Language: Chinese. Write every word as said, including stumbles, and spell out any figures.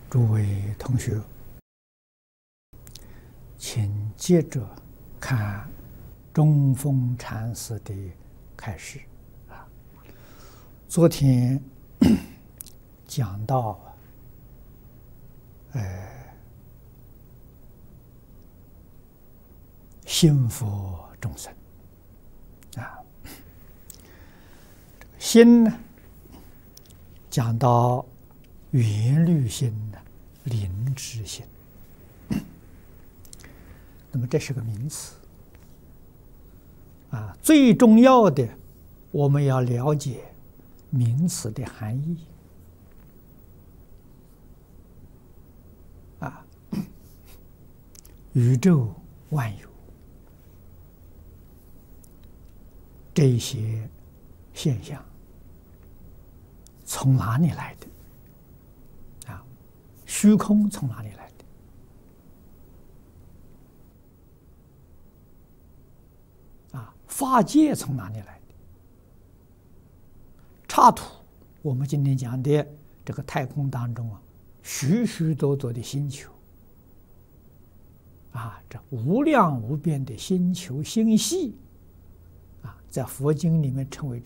诸位同学，请接着看中峰禅师的开示啊。昨天讲到，呃，心佛众生啊，心呢，讲到缘虑心呢，灵知心。那么这是个名词啊，最重要的，我们要了解名词的含义啊。宇宙万有这些现象从哪里来的啊？虚空从哪里来的？法界从哪里来的？刹土，我们今天讲的这个太空当中啊，许许多多的星球啊，这无量无边的星球星系啊，在佛经里面称为